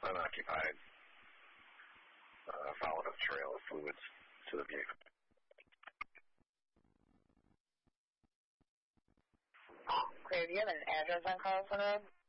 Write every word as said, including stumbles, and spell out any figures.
unoccupied, uh, followed a trail of fluids to the vehicle. Clear, do you have an address on Carlson Road?